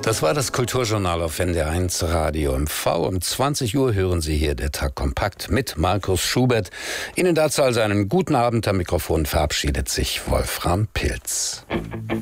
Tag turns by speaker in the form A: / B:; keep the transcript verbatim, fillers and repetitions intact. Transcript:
A: Das war das Kulturjournal auf N D R eins Radio M V. Um zwanzig Uhr hören Sie hier der Tag kompakt mit Markus Schubert. Ihnen dazu also einen guten Abend. Am Mikrofon verabschiedet sich Wolfram Pilz.